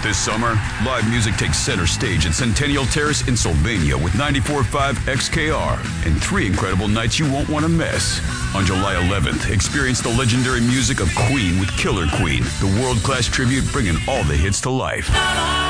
This summer, live music takes center stage at Centennial Terrace in Sylvania with 94.5 XKR and 3 incredible nights you won't want to miss. On July 11th, experience the legendary music of Queen with Killer Queen, the world-class tribute bringing all the hits to life.